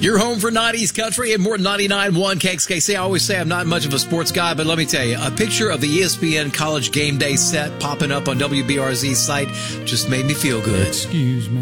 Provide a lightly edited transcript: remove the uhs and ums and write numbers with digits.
Your home for 90s country and more 99.1 KXKC. I always say I'm not much of a sports guy, but let me tell you, a picture of the ESPN College Game Day set popping up on WBRZ's site just made me feel good. Excuse me.